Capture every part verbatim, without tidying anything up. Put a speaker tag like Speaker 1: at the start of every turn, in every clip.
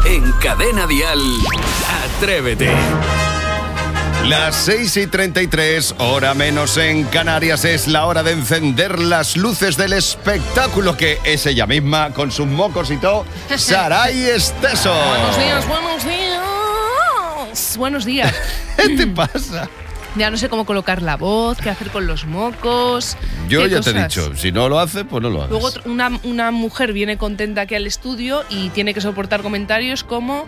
Speaker 1: En Cadena Dial, Atrévete.
Speaker 2: Las seis y treinta y tres, hora menos en Canarias, es la hora de encender las luces del espectáculo que es ella misma, con sus mocos y todo, Saray Esteso.
Speaker 3: Buenos días, buenos días. Buenos días.
Speaker 2: ¿Qué te pasa?
Speaker 3: Ya no sé cómo colocar la voz, qué hacer con los mocos.
Speaker 2: Yo ya
Speaker 3: cosas.
Speaker 2: te he dicho, si no lo hace, pues no lo hagas.
Speaker 3: Luego una, una mujer viene contenta aquí al estudio y tiene que soportar comentarios como...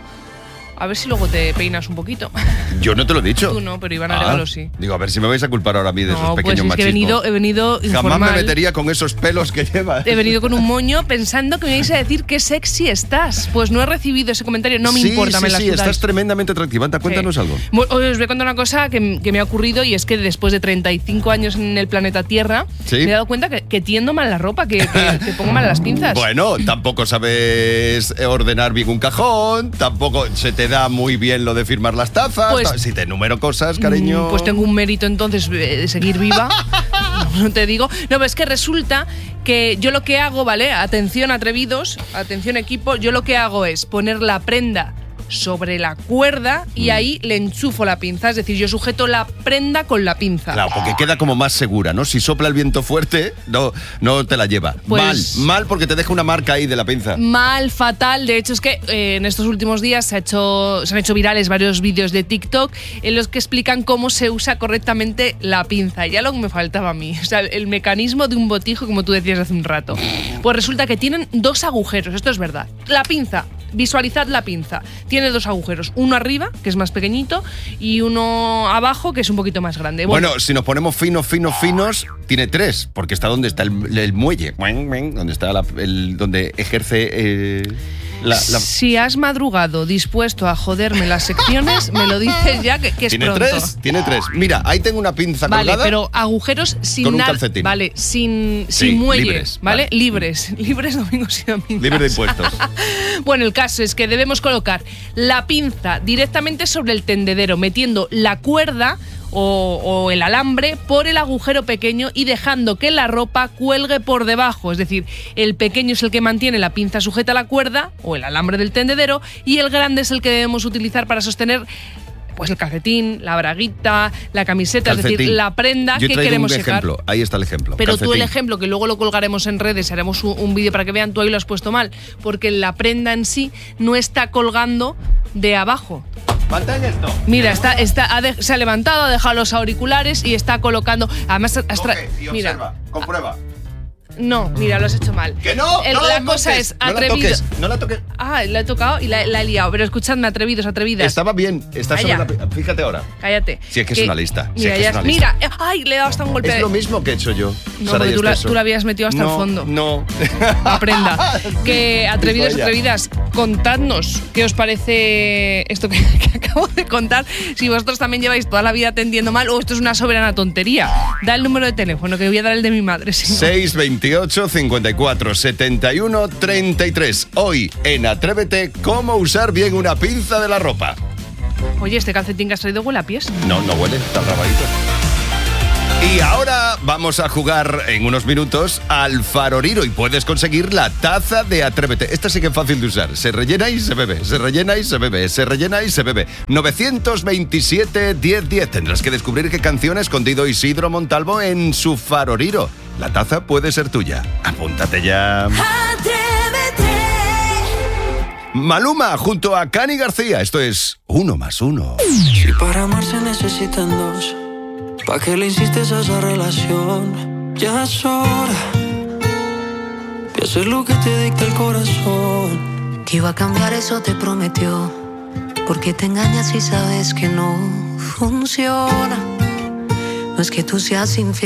Speaker 3: A ver si luego te peinas un poquito.
Speaker 2: Yo no te lo he dicho.
Speaker 3: Tú no, pero Iván
Speaker 2: Ah,
Speaker 3: Arevalo sí.
Speaker 2: Digo, a ver si me vais a culpar ahora a mí de
Speaker 3: No,
Speaker 2: esos
Speaker 3: pues
Speaker 2: pequeños
Speaker 3: es que he
Speaker 2: machismos.
Speaker 3: venido, he venido informal.
Speaker 2: Jamás me metería con esos pelos que llevas.
Speaker 3: He venido con un moño pensando que me ibais a decir qué sexy estás. Pues no he recibido ese comentario, no me
Speaker 2: sí,
Speaker 3: importa,
Speaker 2: sí,
Speaker 3: me la
Speaker 2: sí,
Speaker 3: sudáis.
Speaker 2: estás tremendamente atractiva. Anda, cuéntanos
Speaker 3: Sí.
Speaker 2: algo.
Speaker 3: Bueno, os voy a contar una cosa que, que me ha ocurrido y es que después de treinta y cinco años en el planeta Tierra
Speaker 2: ¿Sí?
Speaker 3: me he dado cuenta que, que tiendo mal la ropa, que, que, que pongo mal las pinzas.
Speaker 2: Bueno, tampoco sabes ordenar bien un cajón, tampoco se te da muy bien lo de firmar las tazas.
Speaker 3: Pues-
Speaker 2: si te enumero cosas, cariño.
Speaker 3: Pues tengo un mérito entonces eh, de seguir viva. No, no te digo. No, pero es que resulta que yo lo que hago, ¿vale? Atención atrevidos, atención equipo, yo lo que hago es poner la prenda sobre la cuerda y ahí le enchufo la pinza. Es decir, yo sujeto la prenda con la pinza.
Speaker 2: Claro, porque queda como más segura, ¿no? Si sopla el viento fuerte, no, no te la lleva.
Speaker 3: Pues-
Speaker 2: mal, mal porque te deja una marca ahí de la pinza.
Speaker 3: Mal, fatal. De hecho, es que eh, en estos últimos días se, ha hecho, se han hecho virales varios vídeos de TikTok en los que explican cómo se usa correctamente la pinza. Ya lo que me faltaba a mí. O sea, el mecanismo de un botijo, como tú decías hace un rato. Pues resulta que tienen dos agujeros. Esto es verdad. La pinza. Visualizad la pinza. Tiene dos agujeros. Uno arriba, que es más pequeñito, y uno abajo, que es un poquito más grande.
Speaker 2: Bueno, si nos ponemos finos, finos, finos, tiene tres, porque está donde está el, el muelle, donde está la- el, donde ejerce eh, la, la-
Speaker 3: Si has madrugado dispuesto a joderme las secciones, me lo dices ya que, que es
Speaker 2: Tiene
Speaker 3: pronto.
Speaker 2: tres, tiene tres. Mira, ahí tengo una pinza
Speaker 3: Vale,
Speaker 2: colgada.
Speaker 3: pero agujeros sin
Speaker 2: Con un
Speaker 3: nada-
Speaker 2: calcetín.
Speaker 3: Vale, sin,
Speaker 2: Sí,
Speaker 3: sin muelle,
Speaker 2: libres,
Speaker 3: ¿vale?
Speaker 2: vale.
Speaker 3: Libres, libres domingos y domingos.
Speaker 2: Libre de impuestos.
Speaker 3: Bueno, el caso es que debemos colocar la pinza directamente sobre el tendedero, metiendo la cuerda o, o el alambre por el agujero pequeño y dejando que la ropa cuelgue por debajo. Es decir, el pequeño es el que mantiene la pinza sujeta a la cuerda o el alambre del tendedero y el grande es el que debemos utilizar para sostener pues el calcetín, la braguita, la camiseta, es decir,
Speaker 2: Calcetín.
Speaker 3: la prenda
Speaker 2: Yo
Speaker 3: que
Speaker 2: traigo
Speaker 3: queremos
Speaker 2: un
Speaker 3: secar.
Speaker 2: ejemplo. Ahí está el ejemplo.
Speaker 3: Pero tú el
Speaker 2: Calcetín.
Speaker 3: ejemplo, que luego lo colgaremos en redes, haremos un, un vídeo para que vean, tú ahí lo has puesto mal, porque la prenda en sí no está colgando de abajo.
Speaker 2: Mantén esto.
Speaker 3: Mira, está, está, ha de- se ha levantado, ha dejado los auriculares y está colocando... Además, has tra-
Speaker 2: Coge y
Speaker 3: mira,
Speaker 2: observa, comprueba.
Speaker 3: no, mira, lo has hecho mal.
Speaker 2: ¡Que no!
Speaker 3: El-
Speaker 2: no
Speaker 3: la
Speaker 2: la
Speaker 3: cosa
Speaker 2: toques,
Speaker 3: es
Speaker 2: no la
Speaker 3: atrevido.
Speaker 2: toques, no la toques.
Speaker 3: Ah, la he tocado y la, la he liado. Pero escuchadme, atrevidos, atrevidas.
Speaker 2: Estaba bien, está sobre
Speaker 3: Calla.
Speaker 2: la... Fíjate ahora.
Speaker 3: Cállate.
Speaker 2: Si es que es una lista, si
Speaker 3: Mira,
Speaker 2: es que
Speaker 3: ya
Speaker 2: es una
Speaker 3: es-
Speaker 2: lista.
Speaker 3: mira, ay, le he dado hasta un golpe.
Speaker 2: Es
Speaker 3: de-
Speaker 2: lo mismo que he hecho yo.
Speaker 3: No,
Speaker 2: Saray
Speaker 3: porque tú la,
Speaker 2: Esteso.
Speaker 3: tú la habías metido hasta
Speaker 2: no,
Speaker 3: el fondo.
Speaker 2: No.
Speaker 3: Aprenda. Que atrevidos,
Speaker 2: Dijo ella.
Speaker 3: atrevidas, contadnos qué os parece esto que, que acabo de contar. Si vosotros también lleváis toda la vida atendiendo mal o esto es una soberana tontería. Da el número de teléfono, que voy a dar el de mi madre. si no.
Speaker 2: seis veintiocho, cincuenta y cuatro, setenta y uno, treinta y tres. Hoy en Atrévete, cómo usar bien una pinza de la ropa.
Speaker 3: Oye, este calcetín que has traído huele a pies.
Speaker 2: No, no huele, está rabadito. Y ahora vamos a jugar en unos minutos al Faroriro y puedes conseguir la taza de Atrévete. Esta sí que es fácil de usar. Se rellena y se bebe, se rellena y se bebe, se rellena y se bebe. novecientos veintisiete, diez diez. Tendrás que descubrir qué canción ha escondido Isidro Montalvo en su Faroriro. La taza puede ser tuya. Apúntate ya. Maluma junto a Cani García. Esto es Uno más Uno.
Speaker 4: Si para amar se necesitan dos, ¿pa' qué le insistes a esa relación? Ya es hora de hacer lo que te dicta el corazón.
Speaker 5: Que iba a cambiar, eso te prometió. Porque te engañas y sabes que no funciona. No es que tú seas infiel.